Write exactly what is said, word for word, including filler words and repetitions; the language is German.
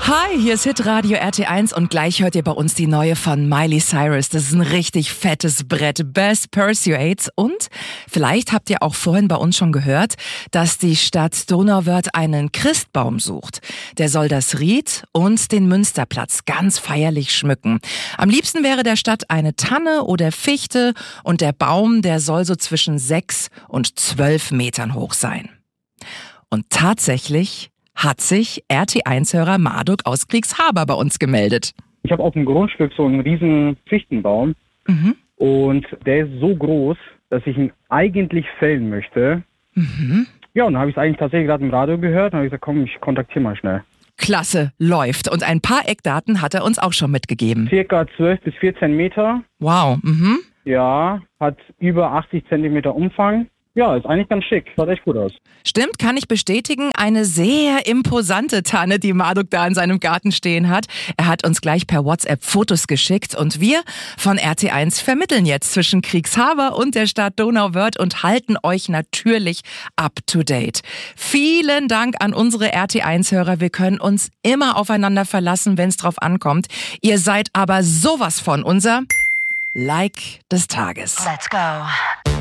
Hi, hier ist Hitradio R T eins und gleich hört ihr bei uns die neue von Miley Cyrus. Das ist ein richtig fettes Brett. Best Pursuades. Und vielleicht habt ihr auch vorhin bei uns schon gehört, dass die Stadt Donauwörth einen Christbaum sucht. Der soll das Ried und den Münsterplatz ganz feierlich schmücken. Am liebsten wäre der Stadt eine Tanne oder Fichte und der Baum, der soll so zwischen sechs und zwölf Metern hoch sein. Und tatsächlich hat sich R T eins-Hörer Marduk aus Kriegshaber bei uns gemeldet. Ich habe auf dem Grundstück so einen riesen Fichtenbaum mhm. und der ist so groß, dass ich ihn eigentlich fällen möchte. Mhm. Ja, und dann habe ich es eigentlich tatsächlich gerade im Radio gehört und habe gesagt, komm, ich kontaktiere mal schnell. Klasse, läuft. Und ein paar Eckdaten hat er uns auch schon mitgegeben. Circa zwölf bis vierzehn Meter. Wow. Mhm. Ja, hat über achtzig Zentimeter Umfang. Ja, ist eigentlich ganz schick. Schaut echt gut aus. Stimmt, kann ich bestätigen. Eine sehr imposante Tanne, die Marduk da in seinem Garten stehen hat. Er hat uns gleich per WhatsApp Fotos geschickt und wir von R T eins vermitteln jetzt zwischen Kriegshaber und der Stadt Donauwörth und halten euch natürlich up to date. Vielen Dank an unsere R T eins-Hörer. Wir können uns immer aufeinander verlassen, wenn es drauf ankommt. Ihr seid aber sowas von unser Like des Tages. Let's go.